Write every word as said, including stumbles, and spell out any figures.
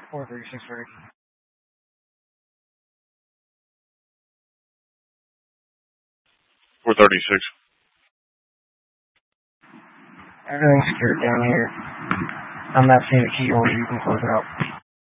four thirty-six ready. four thirty-six. Everything's secured down here. I'm not seeing a key, or you can close it out.